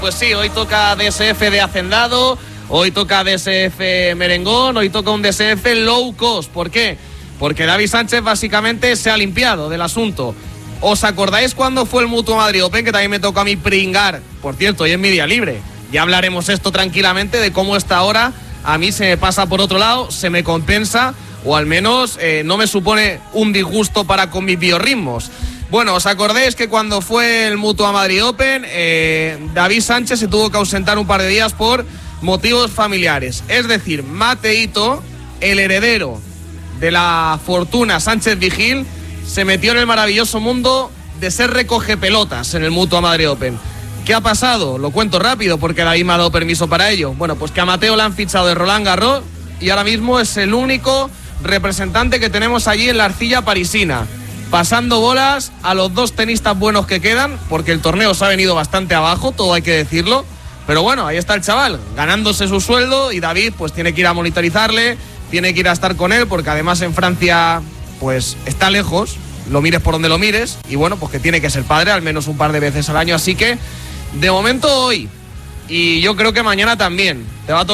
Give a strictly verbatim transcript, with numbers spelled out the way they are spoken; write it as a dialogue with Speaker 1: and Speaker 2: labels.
Speaker 1: Pues sí, hoy toca D S F de Hacendado, hoy toca D S F Merengón, hoy toca un D S F low cost. ¿Por qué? Porque David Sánchez básicamente se ha limpiado del asunto. ¿Os acordáis cuando fue el Mutua Madrid Open? Que también me tocó a mí pringar. Por cierto, hoy es mi día libre. Ya hablaremos esto tranquilamente de cómo esta hora a mí se me pasa por otro lado, se me compensa, o al menos eh, no me supone un disgusto para con mis biorritmos. Bueno, ¿os acordáis que cuando fue el Mutua Madrid Open, eh, David Sánchez se tuvo que ausentar un par de días por motivos familiares? Es decir, Mateito, el heredero de la fortuna Sánchez Vigil, se metió en el maravilloso mundo de ser recoge pelotas en el Mutua Madrid Open. ¿Qué ha pasado? Lo cuento rápido porque David me ha dado permiso para ello. Bueno, pues que a Mateo le han fichado de Roland Garros y ahora mismo es el único representante que tenemos allí en la arcilla parisina, pasando bolas a los dos tenistas buenos que quedan, porque el torneo se ha venido bastante abajo, todo hay que decirlo. Pero bueno, ahí está el chaval, ganándose su sueldo, y David pues tiene que ir a monitorizarle, tiene que ir a estar con él, porque además en Francia pues está lejos, lo mires por donde lo mires, y bueno, pues que tiene que ser padre al menos un par de veces al año. Así que de momento hoy, y yo creo que mañana también, te va a tocar